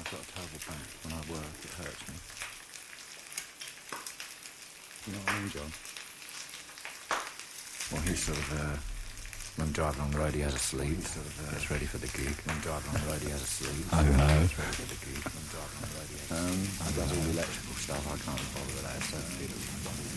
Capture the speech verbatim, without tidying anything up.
I've got a terrible back. When I work, it hurts me. You know what I mean, John? Well, he's sort of, uh, when driving on the road, he has a sleep. Sort of, uh, gets ready for the gig. When driving on the road, he has a sleep. Oh, no. Gets ready for the gig. When driving on the road, he has a sleep. Um, he does all the electrical stuff. I can't bother with that. It's so